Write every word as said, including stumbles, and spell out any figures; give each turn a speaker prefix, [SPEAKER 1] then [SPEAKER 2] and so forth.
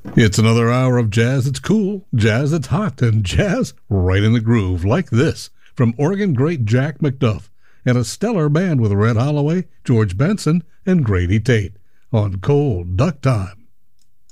[SPEAKER 1] It's another hour of jazz that's cool, jazz that's hot, and jazz right in the groove, like this, from Oregon great Jack McDuff, and a stellar band with Red Holloway, George Benson, and Grady Tate, on Cold Duck Time.